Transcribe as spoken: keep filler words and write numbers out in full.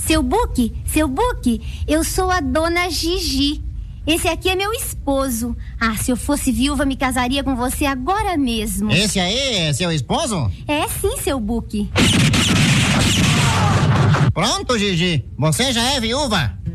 Seu Buque, seu Buque, eu sou a dona Gigi. Esse aqui é meu esposo. Ah, se eu fosse viúva, me casaria com você agora mesmo. Esse aí é seu esposo? É sim, seu Buque. Pronto, Gigi. Você já é viúva.